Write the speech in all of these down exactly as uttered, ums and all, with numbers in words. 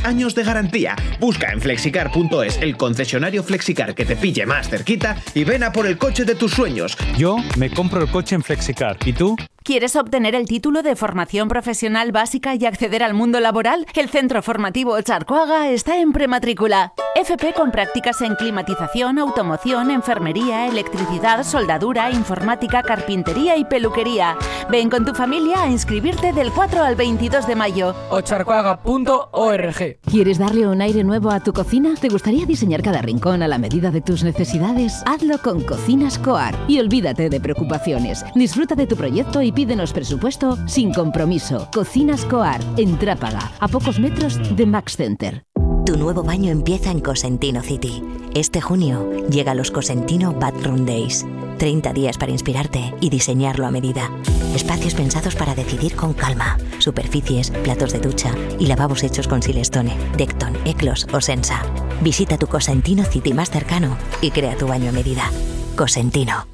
años de garantía. Busca en flexicar punto es el concesionario Flexicar que te pille más cerquita y ven a por el coche de tus sueños. Yo me compro el coche en Flexicar. ¿Y tú? ¿Quieres obtener el título de formación profesional básica y acceder al mundo laboral? El Centro Formativo Charcoaga está en prematrícula. F P con prácticas en climatización, automoción, enfermería, electricidad, soldadura, informática, carpintería y peluquería. Ven con tu familia a inscribirte del cuatro al veintidós de mayo. o charcoaga punto org. ¿Quieres darle un aire nuevo a tu cocina? ¿Te gustaría diseñar cada rincón a la medida de tus necesidades? Hazlo con Cocinas Coar y olvídate de preocupaciones. Disfruta de tu proyecto y pídenos presupuesto sin compromiso. Cocinas Coar, en Trápaga, a pocos metros de Max Center. Tu nuevo baño empieza en Cosentino City. Este junio llega los Cosentino Bathroom Days. treinta días para inspirarte y diseñarlo a medida. Espacios pensados para decidir con calma. Superficies, platos de ducha y lavabos hechos con Silestone, Decton, Eclos o Sensa. Visita tu Cosentino City más cercano y crea tu baño a medida. Cosentino.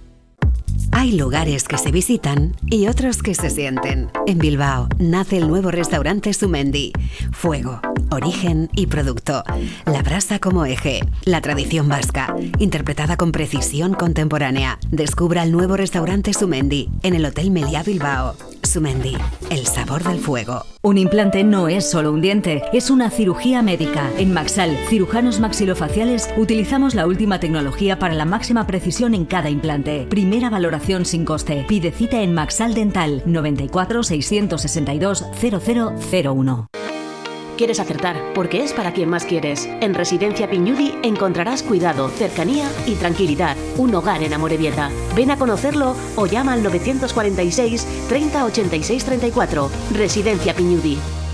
Hay lugares que se visitan y otros que se sienten. En Bilbao nace el nuevo restaurante Sumendi. Fuego, origen y producto. La brasa como eje. La tradición vasca, interpretada con precisión contemporánea. Descubra el nuevo restaurante Sumendi en el Hotel Meliá Bilbao. Sumendi, el sabor del fuego. Un implante no es solo un diente, es una cirugía médica. En Maxal, cirujanos maxilofaciales, utilizamos la última tecnología para la máxima precisión en cada implante. Primera valoración sin coste. Pide cita en Maxal Dental noventa y cuatro, seiscientos sesenta y dos, cero cero cero uno. Quieres acertar, porque es para quien más quieres. En Residencia Piñudi encontrarás cuidado, cercanía y tranquilidad. Un hogar en Amorebieta. Ven a conocerlo o llama al novecientos cuarenta y seis, treinta, ochenta y seis, treinta y cuatro. Residencia Piñudi.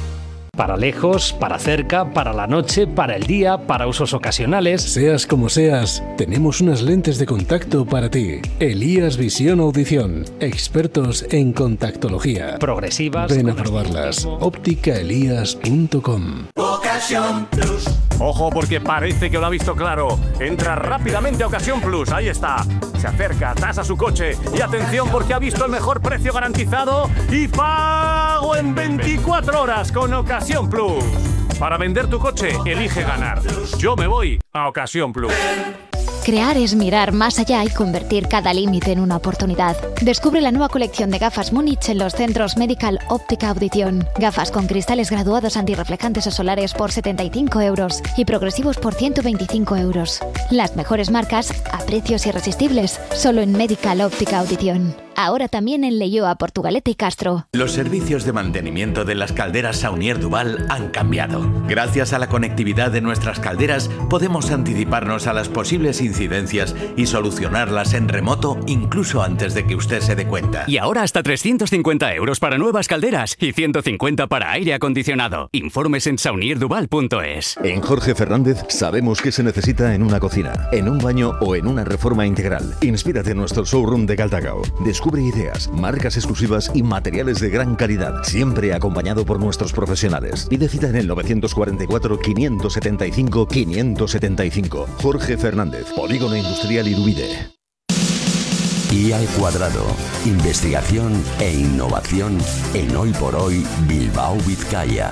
Para lejos, para cerca, para la noche, para el día, para usos ocasionales. Seas como seas, tenemos unas lentes de contacto para ti. Elías Visión Audición, expertos en contactología. Progresivas. Ven a probarlas. óptica elías punto com. Ocasión Plus. Ojo, porque parece que lo ha visto claro. Entra rápidamente a Ocasión Plus, ahí está. Se acerca, tasa su coche y atención porque ha visto el mejor precio garantizado y pago en veinticuatro horas con Ocasión Plus. Para vender tu coche, elige ganar. Yo me voy a Ocasión Plus. Crear es mirar más allá y convertir cada límite en una oportunidad. Descubre la nueva colección de gafas Múnich en los centros Medical Óptica Audición. Gafas con cristales graduados antirreflejantes o solares por setenta y cinco euros y progresivos por ciento veinticinco euros. Las mejores marcas a precios irresistibles, solo en Medical Óptica Audición. Ahora también en Leioa, Portugalete y Castro. Los servicios de mantenimiento de las calderas Saunier Duval han cambiado. Gracias a la conectividad de nuestras calderas, podemos anticiparnos a las posibles incidencias y solucionarlas en remoto incluso antes de que usted se dé cuenta. Y ahora hasta trescientos cincuenta euros para nuevas calderas y ciento cincuenta para aire acondicionado. Informes en saunier duval punto es. En Jorge Fernández sabemos qué se necesita en una cocina, en un baño o en una reforma integral. Inspírate en nuestro showroom de Galdacao. Descubre ideas, marcas exclusivas y materiales de gran calidad, siempre acompañado por nuestros profesionales. Pide cita en el novecientos cuarenta y cuatro, quinientos setenta y cinco, quinientos setenta y cinco. Jorge Fernández, Polígono Industrial Irubide. Y al cuadrado, investigación e innovación en Hoy por Hoy Bilbao Vizcaya.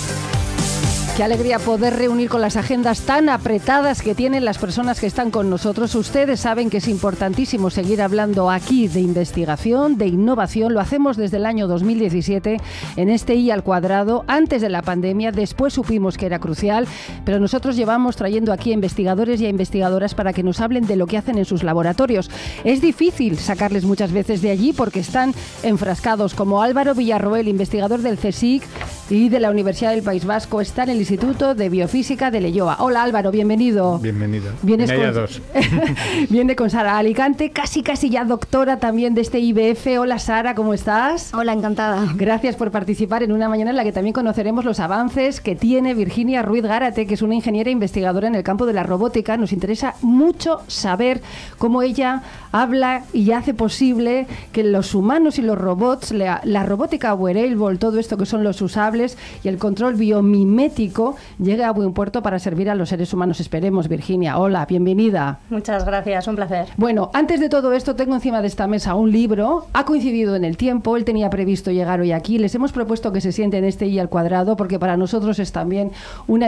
Qué alegría poder reunir con las agendas tan apretadas que tienen las personas que están con nosotros. Ustedes saben que es importantísimo seguir hablando aquí de investigación, de innovación. Lo hacemos desde el año dos mil diecisiete en este I al cuadrado, antes de la pandemia. Después supimos que era crucial, pero nosotros llevamos trayendo aquí a investigadores y a investigadoras para que nos hablen de lo que hacen en sus laboratorios. Es difícil sacarles muchas veces de allí porque están enfrascados, como Álvaro Villarroel, investigador del CSIC y de la Universidad del País Vasco. Está en el Instituto de Biofísica de Leioa. Hola Álvaro, bienvenido. Bienvenido. Vienes con... dos. Viene con Sara Alicante, casi casi ya doctora también de este I B F. Hola Sara, ¿cómo estás? Hola, encantada. Gracias por participar en una mañana en la que también conoceremos los avances que tiene Virginia Ruiz Gárate, que es una ingeniera investigadora en el campo de la robótica. Nos interesa mucho saber cómo ella habla y hace posible que los humanos y los robots, la, la robótica wearable, todo esto que son los usables y el control biomimético llegue a buen puerto para servir a los seres humanos. Esperemos, Virginia. Hola, bienvenida. Muchas gracias, un placer. Bueno, antes de todo esto, tengo encima de esta mesa un libro. Ha coincidido en el tiempo, él tenía previsto llegar hoy aquí. Les hemos propuesto que se sienten en este I al cuadrado porque para nosotros es también una